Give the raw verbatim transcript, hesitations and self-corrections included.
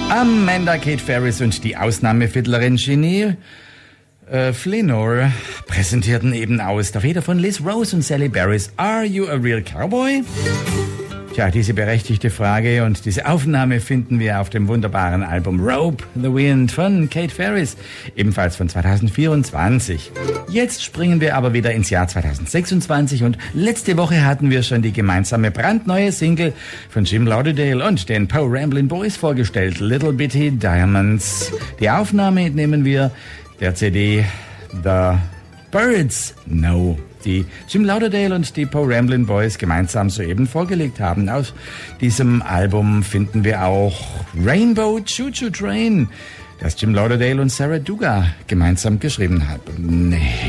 Amanda Kate Ferris und die Ausnahmefiddlerin Jeannie äh, Flinor präsentierten eben aus der Feder von Liz Rose und Sally Barris Are You a Real Cowboy? Tja, diese berechtigte Frage und diese Aufnahme finden wir auf dem wunderbaren Album Rope the Wind von Kate Ferris, ebenfalls von zwanzig vierundzwanzig. Jetzt springen wir aber wieder ins Jahr zwanzig sechsundzwanzig und letzte Woche hatten wir schon die gemeinsame brandneue Single von Jim Lauderdale und den Poe Ramblin' Boys vorgestellt, Little Bitty Diamonds. Die Aufnahme entnehmen wir der C D The Birds Know, die Jim Lauderdale und die Poe Ramblin' Boys gemeinsam soeben vorgelegt haben. Aus diesem Album finden wir auch Rainbow Choo Choo Train, das Jim Lauderdale und Sarah Duga gemeinsam geschrieben haben. Nee.